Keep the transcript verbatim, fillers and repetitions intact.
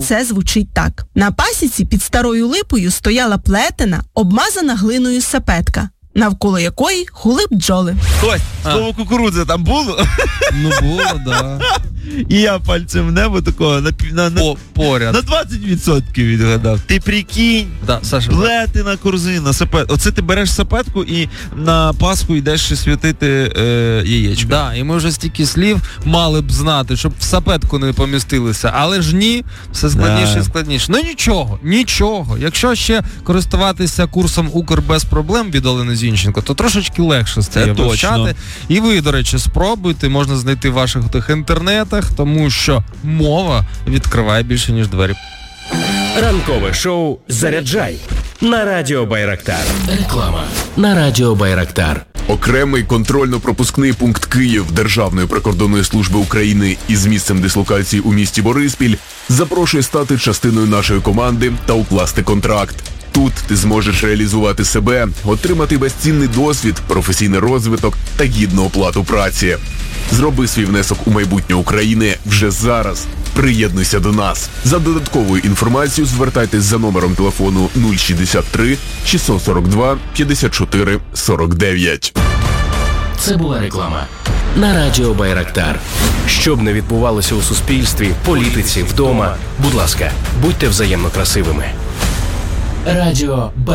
все звучить так. На пасіці під старою липою стояла плетена, обмазана глиною сапетка, навколо якої гули бджоли. Ось, слово кукурудза там було? Ну було, да. І я пальцем в небо такого на, на, на, По, поряд. на двадцять відсотків відгадав. Ти прикинь, Да, Саша, плетена корзина, сапет. Оце ти береш сапетку і на Пасху йдеш ще святити е, яєчко. Да, і ми вже стільки слів мали б знати, щоб в сапетку не помістилися. Але ж ні, все складніше і складніше. Ну нічого, нічого. Якщо ще користуватися курсом «Укр без проблем» від Олени Зінченко, то трошечки легше стає вивчати. І ви, до речі, спробуйте, можна знайти в ваших тих інтернетах, тому що мова відкриває більше, ніж двері. Ранкове шоу «Заряджай» на Радіо Байрактар. Реклама на Радіо Байрактар. Окремий контрольно-пропускний пункт Київ Державної прикордонної служби України із місцем дислокації у місті Бориспіль запрошує стати частиною нашої команди та укласти контракт. Тут ти зможеш реалізувати себе, отримати безцінний досвід, професійний розвиток та гідну оплату праці. Зроби свій внесок у майбутнє України вже зараз. Приєднуйся до нас. За додатковою інформацією звертайтесь за номером телефону нуль шістдесят три шістсот сорок два п'ятдесят чотири сорок дев'ять. Це була реклама на Радіо Байрактар. Щоб не відбувалося у суспільстві, політиці, вдома, будь ласка, будьте взаємно красивими. Радіо